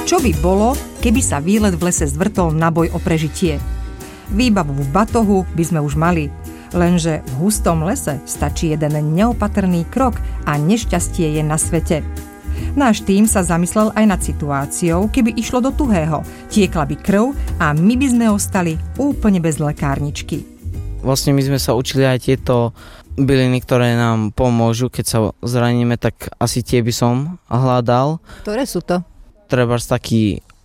Čo by bolo, keby sa výlet v lese zvrtol na boj o prežitie? Výbavu v batohu by sme už mali, lenže v hustom lese stačí jeden neopatrný krok a nešťastie je na svete. Náš tím sa zamyslel aj nad situáciou, keby išlo do tuhého, tiekla by krv a my by sme ostali úplne bez lekárničky. Vlastne my sme sa učili aj tieto byliny, ktoré nám pomôžu, keď sa zraníme, tak asi tie by som hľadal. Ktoré sú to? Trebárs taký